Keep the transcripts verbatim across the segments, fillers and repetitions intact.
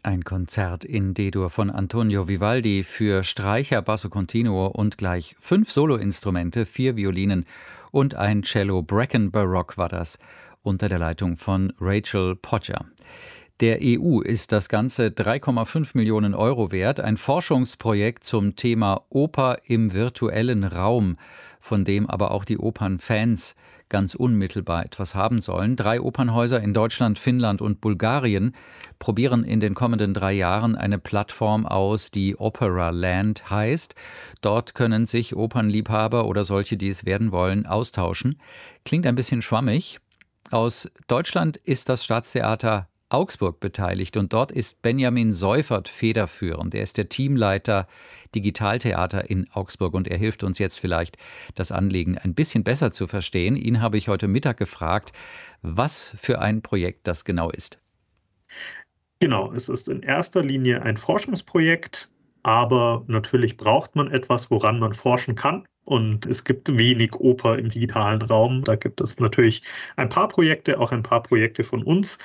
Ein Konzert in D-Dur von Antonio Vivaldi für Streicher, Basso Continuo und gleich fünf Soloinstrumente, vier Violinen und ein Cello. Bracken Baroque war das, unter der Leitung von Rachel Podger. Der E U ist das Ganze drei Komma fünf Millionen Euro wert, ein Forschungsprojekt zum Thema Oper im virtuellen Raum, von dem aber auch die Opernfans ganz unmittelbar etwas haben sollen. Drei Opernhäuser in Deutschland, Finnland und Bulgarien probieren in den kommenden drei Jahren eine Plattform aus, die Opera Land heißt. Dort können sich Opernliebhaber oder solche, die es werden wollen, austauschen. Klingt ein bisschen schwammig. Aus Deutschland ist das Staatstheater Augsburg beteiligt und dort ist Benjamin Seufert federführend. Er ist der Teamleiter Digitaltheater in Augsburg und er hilft uns jetzt vielleicht, das Anliegen ein bisschen besser zu verstehen. Ihn habe ich heute Mittag gefragt, was für ein Projekt das genau ist. Genau, es ist in erster Linie ein Forschungsprojekt, aber natürlich braucht man etwas, woran man forschen kann. Und es gibt wenig Oper im digitalen Raum. Da gibt es natürlich ein paar Projekte, auch ein paar Projekte von uns.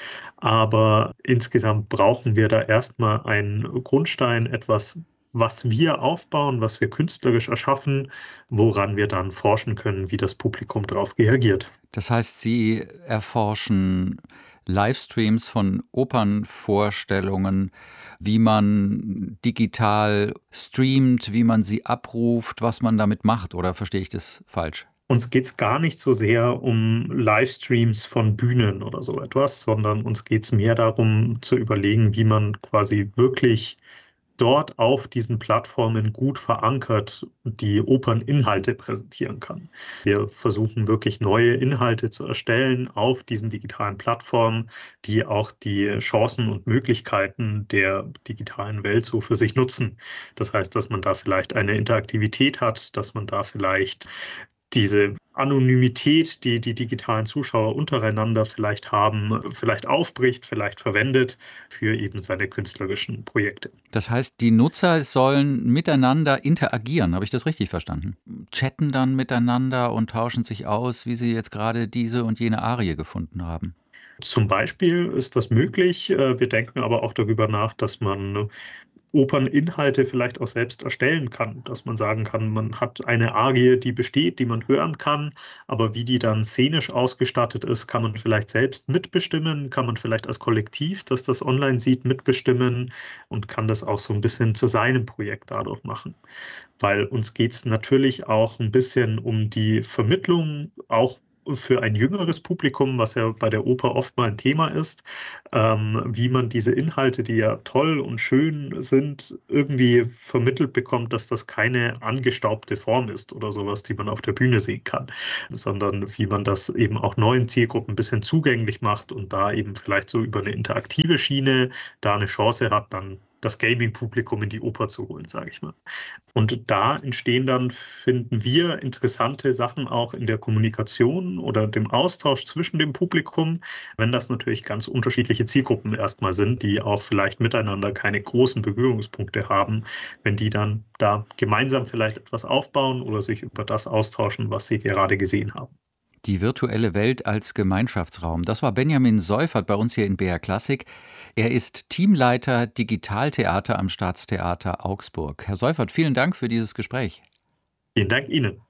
Aber insgesamt brauchen wir da erstmal einen Grundstein, etwas, was wir aufbauen, was wir künstlerisch erschaffen, woran wir dann forschen können, wie das Publikum darauf reagiert. Das heißt, Sie erforschen Livestreams von Opernvorstellungen, wie man digital streamt, wie man sie abruft, was man damit macht, oder verstehe ich das falsch? Uns geht es gar nicht so sehr um Livestreams von Bühnen oder so etwas, sondern uns geht es mehr darum zu überlegen, wie man quasi wirklich dort auf diesen Plattformen gut verankert die Operninhalte präsentieren kann. Wir versuchen wirklich neue Inhalte zu erstellen auf diesen digitalen Plattformen, die auch die Chancen und Möglichkeiten der digitalen Welt so für sich nutzen. Das heißt, dass man da vielleicht eine Interaktivität hat, dass man da vielleicht diese Anonymität, die die digitalen Zuschauer untereinander vielleicht haben, vielleicht aufbricht, vielleicht verwendet für eben seine künstlerischen Projekte. Das heißt, die Nutzer sollen miteinander interagieren, habe ich das richtig verstanden? Chatten dann miteinander und tauschen sich aus, wie sie jetzt gerade diese und jene Arie gefunden haben. Zum Beispiel ist das möglich. Wir denken aber auch darüber nach, dass man Operninhalte vielleicht auch selbst erstellen kann, dass man sagen kann, man hat eine Arie, die besteht, die man hören kann, aber wie die dann szenisch ausgestattet ist, kann man vielleicht selbst mitbestimmen, kann man vielleicht als Kollektiv, das das online sieht, mitbestimmen und kann das auch so ein bisschen zu seinem Projekt dadurch machen. Weil uns geht es natürlich auch ein bisschen um die Vermittlung, auch für ein jüngeres Publikum, was ja bei der Oper oft mal ein Thema ist, ähm, wie man diese Inhalte, die ja toll und schön sind, irgendwie vermittelt bekommt, dass das keine angestaubte Form ist oder sowas, die man auf der Bühne sehen kann, sondern wie man das eben auch neuen Zielgruppen ein bisschen zugänglich macht und da eben vielleicht so über eine interaktive Schiene da eine Chance hat, dann das Gaming-Publikum in die Oper zu holen, sage ich mal. Und da entstehen dann, finden wir, interessante Sachen auch in der Kommunikation oder dem Austausch zwischen dem Publikum, wenn das natürlich ganz unterschiedliche Zielgruppen erstmal sind, die auch vielleicht miteinander keine großen Berührungspunkte haben, wenn die dann da gemeinsam vielleicht etwas aufbauen oder sich über das austauschen, was sie gerade gesehen haben. Die virtuelle Welt als Gemeinschaftsraum. Das war Benjamin Seufert bei uns hier in B R Klassik. Er ist Teamleiter Digitaltheater am Staatstheater Augsburg. Herr Seufert, vielen Dank für dieses Gespräch. Vielen Dank Ihnen.